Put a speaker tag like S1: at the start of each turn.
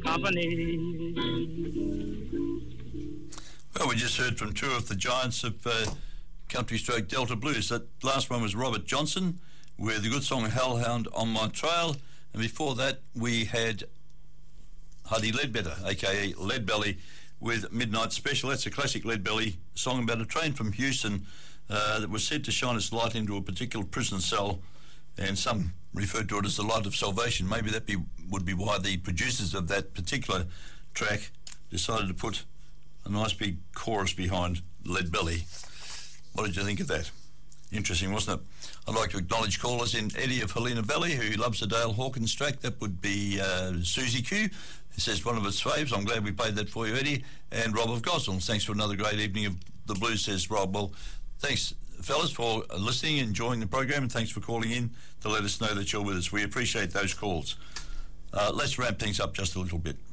S1: company.
S2: Well, we just heard from two of the giants of country stroke Delta blues. That last one was Robert Johnson with the good song Hellhound on My Trail, and before that we had Huddy Ledbetter, aka Leadbelly, with Midnight Special. That's a classic Leadbelly song about a train from Houston that was said to shine its light into a particular prison cell, and some referred to it as the light of salvation. Maybe that would be why the producers of that particular track decided to put a nice big chorus behind Leadbelly. What did you think of that? Interesting, wasn't it? I'd like to acknowledge callers in Eddie of Helena Valley who loves the Dale Hawkins track. That would be Susie Q. He says one of his faves. I'm glad we played that for you, Eddie. And Rob of Gosnells. Thanks for another great evening of the blues, says Rob. Well, thanks, fellas, for listening, enjoying the program, and thanks for calling in to let us know that you're with us. We appreciate those calls. Let's ramp things up just a little bit.